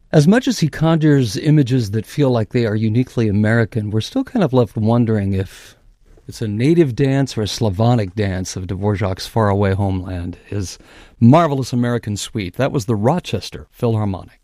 As much as he conjures images that feel like they are uniquely American, we're still kind of left wondering if it's a native dance or a Slavonic dance of Dvorak's faraway homeland, his marvelous American suite. That was the Rochester Philharmonic.